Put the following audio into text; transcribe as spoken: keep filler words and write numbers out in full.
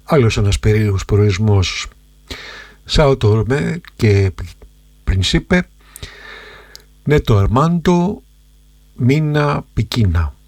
άλλος ένας περίεργος προορισμός. Sao Tome και Principe, Neto Armando, Mina Pikina.